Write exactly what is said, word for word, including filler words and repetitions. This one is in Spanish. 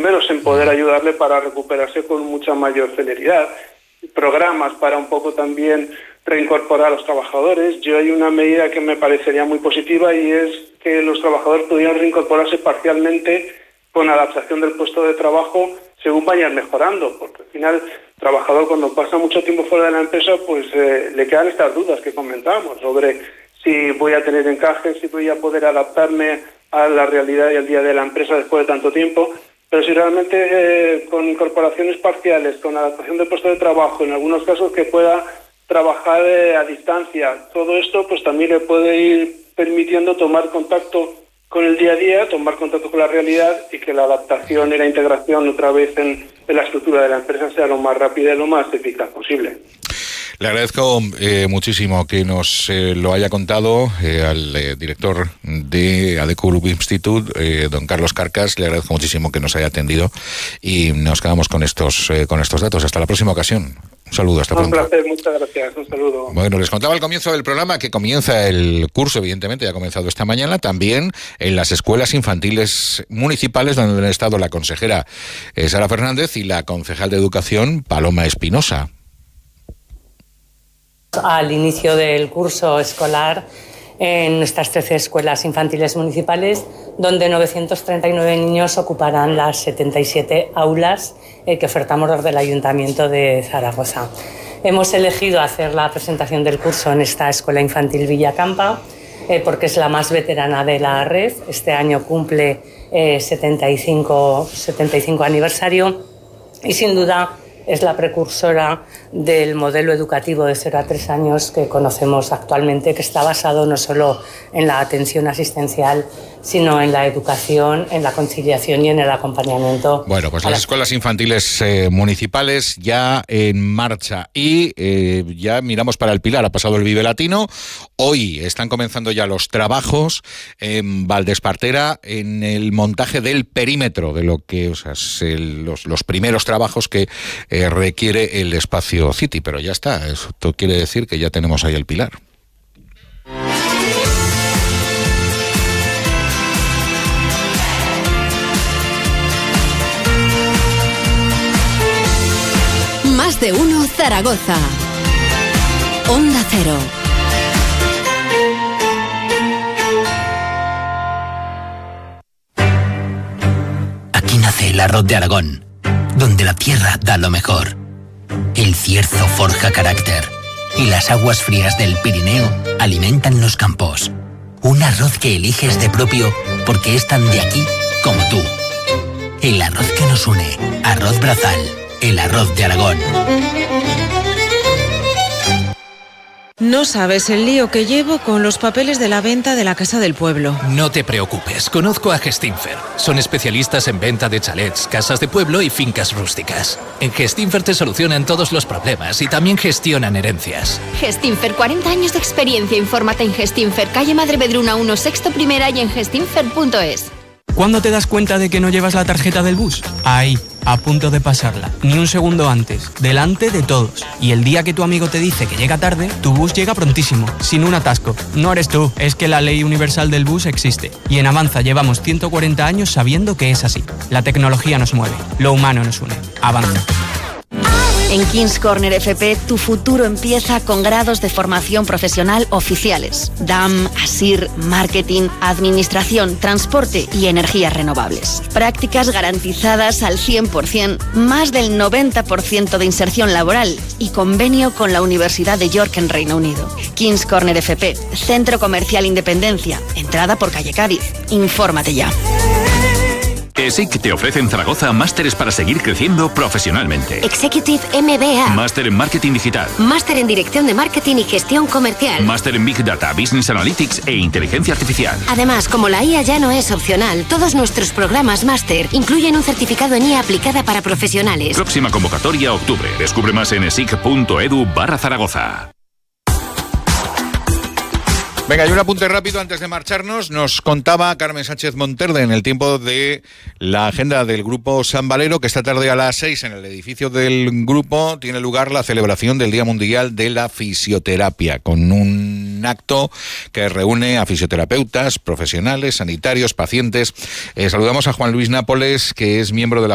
primeros en poder ayudarle para recuperarse con mucha mayor celeridad. Programas para un poco también reincorporar a los trabajadores. Yo hay una medida que me parecería muy positiva y es que los trabajadores pudieran reincorporarse parcialmente con adaptación del puesto de trabajo según vayan mejorando, porque al final el trabajador cuando pasa mucho tiempo fuera de la empresa pues eh, le quedan estas dudas que comentábamos sobre si voy a tener encaje, si voy a poder adaptarme a la realidad y al día de la empresa después de tanto tiempo. Pero si realmente eh, con incorporaciones parciales, con adaptación del puesto de trabajo, en algunos casos que pueda trabajar eh, a distancia, todo esto pues también le puede ir permitiendo tomar contacto con el día a día, tomar contacto con la realidad y que la adaptación y la integración otra vez en, en la estructura de la empresa sea lo más rápida y lo más eficaz posible. Le agradezco eh, muchísimo que nos eh, lo haya contado eh, al eh, director de Adecco Group Institute, eh, don Carlos Carcas. Le agradezco muchísimo que nos haya atendido y nos quedamos con estos eh, con estos datos. Hasta la próxima ocasión. Un saludo, hasta pronto. Un placer, muchas gracias. Un saludo. Bueno, les contaba al comienzo del programa que comienza el curso, evidentemente, ya ha comenzado esta mañana, también en las escuelas infantiles municipales, donde han estado la consejera eh, Sara Fernández y la concejal de Educación, Paloma Espinosa. Al inicio del curso escolar en nuestras trece escuelas infantiles municipales, donde novecientos treinta y nueve niños ocuparán las setenta y siete aulas eh, que ofertamos desde el Ayuntamiento de Zaragoza. Hemos elegido hacer la presentación del curso en esta escuela infantil Villacampa eh, porque es la más veterana de la red. Este año cumple eh, setenta y cinco aniversario y sin duda es la precursora del modelo educativo de cero a tres años que conocemos actualmente, que está basado no solo en la atención asistencial, sino en la educación, en la conciliación y en el acompañamiento. Bueno, pues las la... escuelas infantiles eh, municipales ya en marcha y eh, ya miramos para el Pilar. Ha pasado el Vive Latino. Hoy están comenzando ya los trabajos en Valdespartera en el montaje del perímetro de lo que, o sea, es el, los, los primeros trabajos que eh, requiere el espacio City, pero ya está. Esto quiere decir que ya tenemos ahí el Pilar. Más de uno Zaragoza. Onda Cero. Aquí nace el arroz de Aragón, donde la tierra da lo mejor. El Cierzo forja carácter y las aguas frías del Pirineo alimentan los campos. Un arroz que eliges de propio porque es tan de aquí como tú. El arroz que nos une, Arroz Brazal, el arroz de Aragón. No sabes el lío que llevo con los papeles de la venta de la Casa del Pueblo. No te preocupes, conozco a Gestinfer. Son especialistas en venta de chalets, casas de pueblo y fincas rústicas. En Gestinfer te solucionan todos los problemas y también gestionan herencias. Gestinfer, cuarenta años de experiencia. Infórmate en Gestinfer, calle Madre Vedruna uno, sexto primera y en gestinfer punto es. ¿Cuándo te das cuenta de que no llevas la tarjeta del bus? Ahí, a punto de pasarla. Ni un segundo antes, delante de todos. Y el día que tu amigo te dice que llega tarde, tu bus llega prontísimo, sin un atasco. No eres tú, es que la ley universal del bus existe. Y en Avanza llevamos ciento cuarenta años sabiendo que es así. La tecnología nos mueve, lo humano nos une. Avanza. En King's Corner F P, tu futuro empieza con grados de formación profesional oficiales. D A M, ASIR, Marketing, Administración, Transporte y Energías Renovables. Prácticas garantizadas al cien por ciento, más del noventa por ciento de inserción laboral y convenio con la Universidad de York en Reino Unido. King's Corner F P, Centro Comercial Independencia, entrada por calle Cádiz. Infórmate ya. ESIC te ofrece en Zaragoza másteres para seguir creciendo profesionalmente. Executive M B A. Máster en Marketing Digital. Máster en Dirección de Marketing y Gestión Comercial. Máster en Big Data, Business Analytics e Inteligencia Artificial. Además, como la I A ya no es opcional, todos nuestros programas máster incluyen un certificado en I A aplicada para profesionales. Próxima convocatoria octubre. Descubre más en esic punto edu barra Zaragoza. Venga, y un apunte rápido antes de marcharnos. Nos contaba Carmen Sánchez Monterde en el tiempo de la agenda del Grupo San Valero que esta tarde a las seis en el edificio del grupo tiene lugar la celebración del Día Mundial de la Fisioterapia, con un acto que reúne a fisioterapeutas, profesionales, sanitarios, pacientes. Eh, saludamos a Juan Luis Nápoles, que es miembro de la